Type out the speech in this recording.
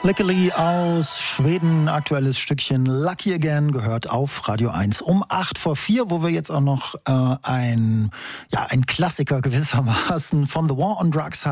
Luckily aus Schweden, aktuelles Stückchen Lucky Again, gehört auf Radio 1 um 3:08, wo wir jetzt auch noch ein Klassiker gewissermaßen von The War on Drugs haben.